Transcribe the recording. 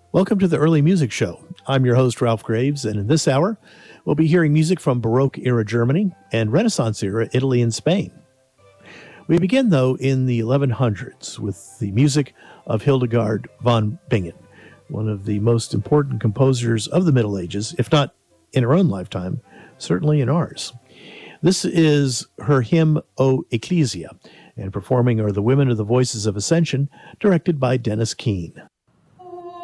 Welcome to the Early Music Show. I'm your host, Ralph Graves, and in this hour, we'll be hearing music from Baroque-era Germany and Renaissance-era Italy and Spain. We begin, though, in the 1100s with the music of Hildegard von Bingen, one of the most important composers of the Middle Ages, if not in her own lifetime, certainly in ours. This is her hymn, O Ecclesia, and performing are the Women of the Voices of Ascension, directed by Dennis Keane.